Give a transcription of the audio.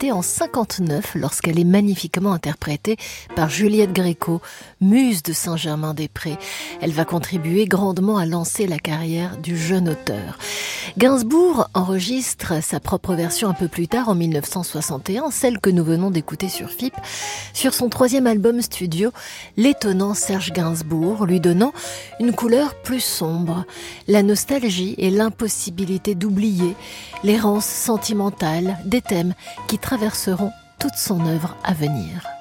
c'était en 59 lorsqu'elle est magnifiquement interprétée par Juliette Gréco, muse de Saint-Germain-des-Prés. Elle va contribuer grandement à lancer la carrière du jeune auteur. Gainsbourg enregistre sa propre version un peu plus tard, en 1961, celle que nous venons d'écouter sur FIP, sur son 3e album studio, l'étonnant Serge Gainsbourg, lui donnant une couleur plus sombre, la nostalgie et l'impossibilité d'oublier, l'errance sentimentale des thèmes qui traverseront toute son œuvre à venir.